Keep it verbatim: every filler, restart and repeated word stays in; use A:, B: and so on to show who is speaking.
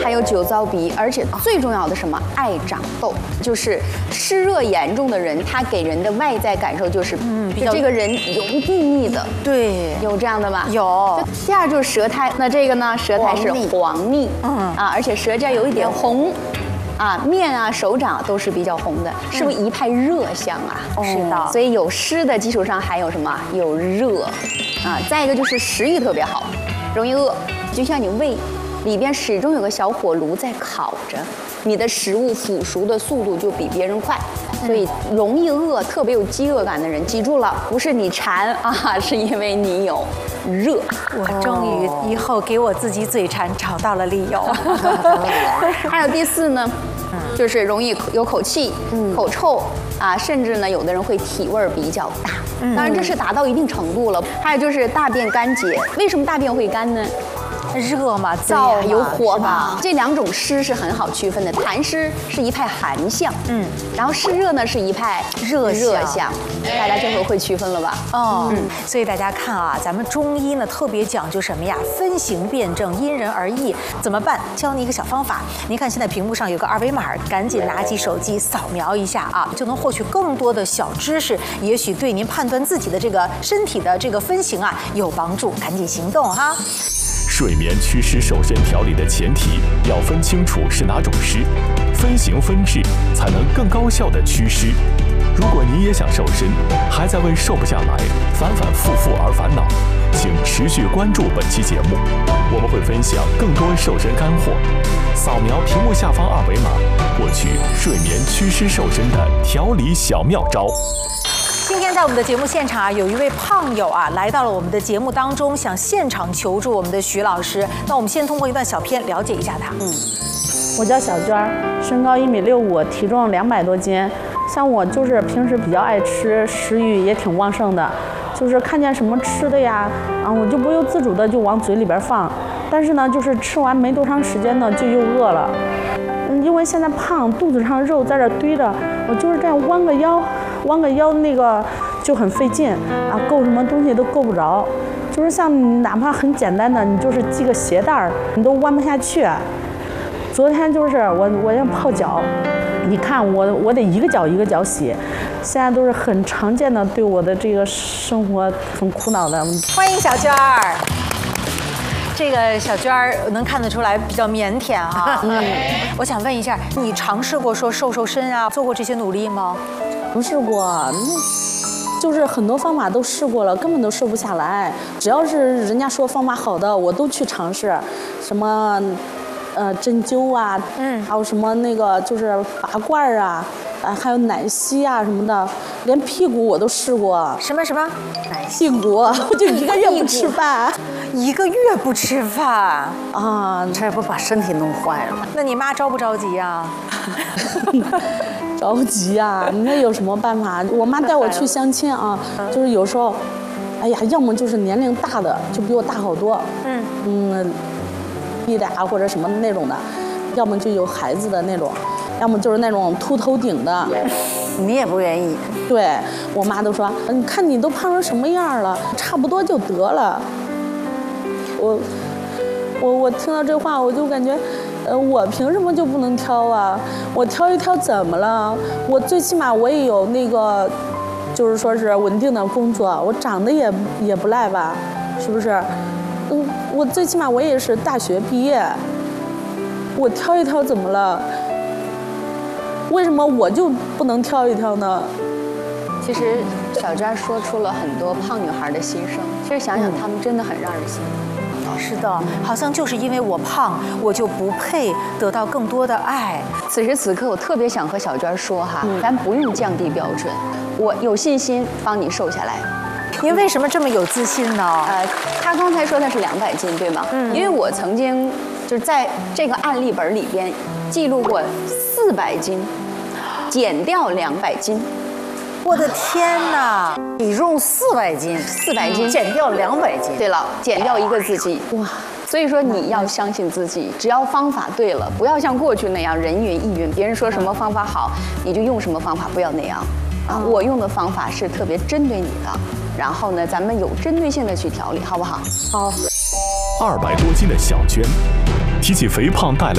A: 还有酒糟鼻，而且最重要的什么，爱长痘，就是湿热严重的人，他给人的外在感受就是，嗯，就这个人油腻腻的。对，有这样的吗？有。第二就是舌苔，那这个呢，舌苔是黄腻，嗯啊，而且舌尖有一点红。 啊，面啊、手掌都是比较红的，是不是一派热香啊？是的，所以有湿的基础上还有什么？有热，啊，再一个就是食欲特别好，容易饿，就像你胃里边始终有个小火炉在烤着，你的食物腐熟的速度就比别人快，所以容易饿、特别有饥饿感的人，记住了，不是你馋啊，是因为你有热。
B: 我终于以后给我自己嘴馋找到了理由。
A: 还有第四呢？ 就是容易有口气、嗯、口臭啊，甚至呢，有的人会体味比较大。当然，这是达到一定程度了。还有就是大便干结，为什么大便会干呢？
B: 热嘛，
A: 燥有火嘛，这两种湿是很好区分的。痰湿是一派寒象，嗯，然后湿热呢是一派热热象，大家这回会区分了吧？
B: 哦，嗯，所以大家看啊，咱们中医呢特别讲究什么呀？分型辨证，因人而异。怎么办？教你一个小方法。您看现在屏幕上有个二维码，赶紧拿起手机扫描一下啊，就能获取更多的小知识，也许对您判断自己的这个身体的这个分型啊有帮助。赶紧行动哈！
C: 睡眠祛湿瘦身调理的前提要分清楚是哪种湿，分型分治才能更高效的祛湿。如果你也想瘦身，还在为瘦不下来反反复复而烦恼，请持续关注本期节目，我们会分享更多瘦身干货。扫描屏幕下方二维码，获取睡眠祛湿瘦身的调理小妙招。
B: 今天在我们的节目现场啊，有一位胖友啊来到了我们的节目当中，想现场求助我们的徐老师。那我们先通过一段小片了解一下他。嗯，
D: 我叫小娟，身高一米六五，体重两百多斤。像我就是平时比较爱吃，食欲也挺旺盛的，就是看见什么吃的呀，啊，我就不由自主的就往嘴里边放。但是呢，就是吃完没多长时间呢，就又饿了。嗯，因为现在胖，肚子上肉在这堆着，我就是这样弯个腰。 弯个腰那个就很费劲啊，够什么东西都够不着，就是像哪怕很简单的，你就是系个鞋带儿，你都弯不下去。昨天就是我我要泡脚，你看我我得一个脚一个脚洗，现在都是很常见的，对我的这个生活很苦恼的。
B: 欢迎小娟儿。 这个小娟儿能看得出来比较腼腆哈。嗯，我想问一下，你尝试过说瘦瘦身啊，做过这些努力吗？
D: 不试过，就是很多方法都试过了，根本都瘦不下来。只要是人家说方法好的，我都去尝试，什么呃针灸啊，嗯，还有什么那个就是拔罐啊，啊还有奶昔啊什么的，连屁股我都试过。
B: 什么什么？
D: 奶屁股，我就一个月不吃饭。
B: 一个月不吃饭
D: 啊，
E: 这不把身体弄坏了？
B: 那你妈着不着急呀？
D: 着急呀！你说有什么办法？我妈带我去相亲啊，就是有时候，哎呀，要么就是年龄大的，就比我大好多，嗯嗯，一俩或者什么那种的，要么就有孩子的那种，要么就是那种秃头顶的。
E: 你也不愿意？
D: 对我妈都说，你看你都胖成什么样了，差不多就得了。 我，我我听到这话，我就感觉，呃，我凭什么就不能挑啊？我挑一挑怎么了？我最起码我也有那个，就是说是稳定的工作，我长得也也不赖吧，是不是？嗯，我最起码我也是大学毕业，我挑一挑怎么了？为什么我就不能挑一挑呢？
A: 其实小娟说出了很多胖女孩的心声，其实想想她们真的很让人心疼。
B: 是的，好像就是因为我胖，我就不配得到更多的爱。
A: 此时此刻，我特别想和小娟说哈，嗯、咱不用降低标准，我有信心帮你瘦下来。
B: 您为什么这么有自信呢？
A: 呃，她刚才说她是两百斤，对吗？嗯。因为我曾经就是在这个案例本里边记录过四百斤，减掉两百斤。
B: 我的天哪！
E: 体重四百斤，
A: 四百斤
E: 减掉两百斤。
A: 对了，减掉一个自己，哇！所以说你要相信自己，只要方法对了，不要像过去那样人云亦云，别人说什么方法好，你就用什么方法，不要那样。啊，我用的方法是特别针对你的，然后呢，咱们有针对性的去调理，好不好？
D: 好。
C: 二百多斤的小娟，提起肥胖带来